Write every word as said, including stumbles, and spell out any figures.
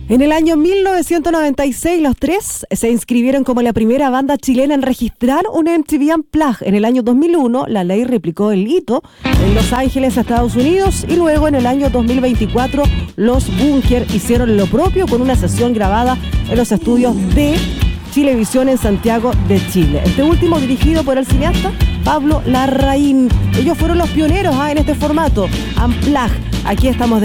En el año mil novecientos noventa y seis, los tres se inscribieron como la primera banda chilena en registrar un M T V Unplugged. En el año dos mil uno, la ley replicó el hito en Los Ángeles, Estados Unidos, y luego en el año dos mil veinticuatro, los Bunker hicieron lo propio con una sesión grabada en los estudios de Chilevisión en Santiago de Chile. Este último dirigido por el cineasta Pablo Larraín. Ellos fueron los pioneros ¿ah? en este formato Unplugged. Aquí estamos de